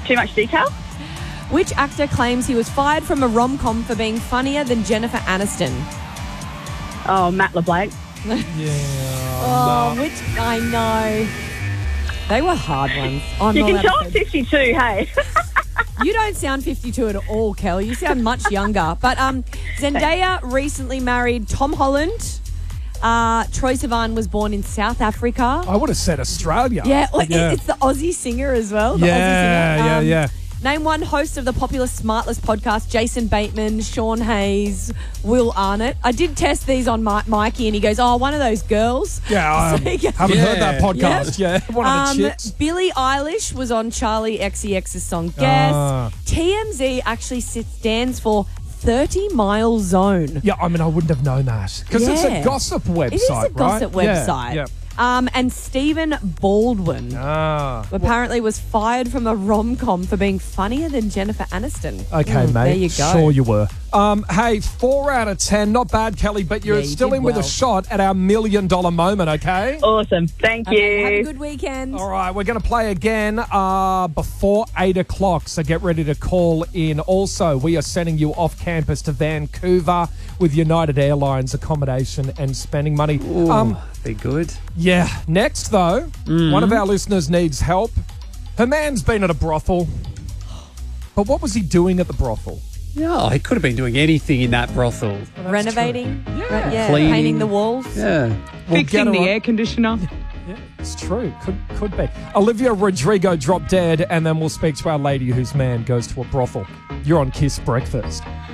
Too much detail? Which actor claims he was fired from a rom-com for being funnier than Jennifer Aniston? Oh, Matt LeBlanc. Which I know. They were hard ones. You can tell I'm 52, hey. You don't sound 52 at all, Kel. You sound much younger. But Zendaya recently married Tom Holland. Troye Sivan was born in South Africa. I would have said Australia. Yeah, it's the Aussie singer as well. The Aussie singer. Yeah. Name one host of the popular Smartless podcast: Jason Bateman, Sean Hayes, Will Arnott. I did test these on Mikey, and he goes, "Oh, one of those girls." Yeah, I haven't heard that podcast. Yeah, one of the chicks. Billie Eilish was on Charlie XCX's song Guess. TMZ actually stands for 30 Mile Zone. Yeah, I mean, I wouldn't have known that because it's a gossip website. It is a gossip website. Yeah. And Stephen Baldwin apparently was fired from a rom-com for being funnier than Jennifer Aniston. Okay, mate. There you go. Sure you were. Hey, 4 out of 10. Not bad, Kelly, but you're still in with a shot at our $1 million moment, okay? Awesome. Thank you. Have a good weekend. All right, we're going to play again before 8 o'clock, so get ready to call in. Also, we are sending you off campus to Vancouver with United Airlines accommodation and spending money. Ooh, be good. Yeah. Next, though, one of our listeners needs help. Her man's been at a brothel. But what was he doing at the brothel? Yeah, he could have been doing anything in that brothel. Renovating. Yeah. Cleaning. Painting the walls. Yeah. Fixing the air conditioner. Yeah, it's true. Could be. Olivia Rodrigo dropped dead, and then we'll speak to our lady whose man goes to a brothel. You're on Kiss Breakfast.